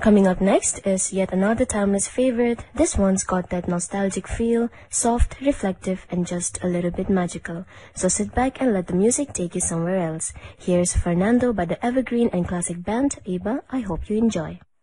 Coming up next is yet another timeless favorite. This one's got that nostalgic feel, soft, reflective, and just a little bit magical. So sit back and let the music take you somewhere else. Here's Fernando by the evergreen and classic band, ABBA. I hope you enjoy.